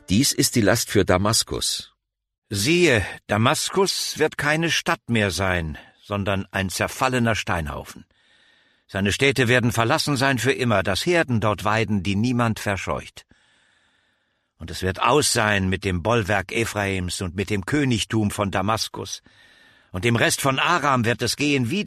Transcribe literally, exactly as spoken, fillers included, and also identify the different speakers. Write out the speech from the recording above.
Speaker 1: Dies ist die Last für Damaskus.
Speaker 2: Siehe, Damaskus wird keine Stadt mehr sein, sondern ein zerfallener Steinhaufen. Seine Städte werden verlassen sein für immer, dass Herden dort weiden, die niemand verscheucht. Und es wird aus sein mit dem Bollwerk Ephraims und mit dem Königtum von Damaskus. Und dem Rest von Aram wird es gehen wie